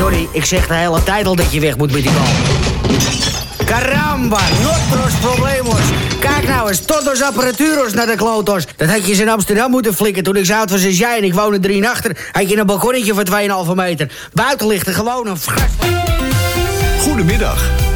Johnny, ik zeg de hele tijd al dat je weg moet met die bal. Caramba, nosotros problemos. Kijk nou eens, todos apparaturos naar de klotos. Dat had je eens in Amsterdam moeten flikken toen ik zo oud was als jij en ik woonde 3 achter. Had je een balkonnetje van 2,5 meter. Buiten ligt er gewoon een... Goedemiddag.